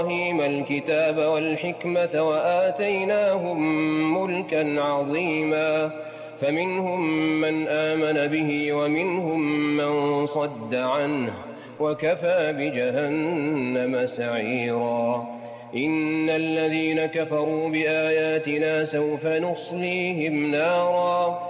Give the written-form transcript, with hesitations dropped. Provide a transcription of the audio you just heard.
إبراهيم الكتاب والحكمة وآتيناهم ملكا عظيما فمنهم من آمن به ومنهم من صد عنه وكفى بجهنم سعيرا إن الذين كفروا بآياتنا سوف نصليهم نارا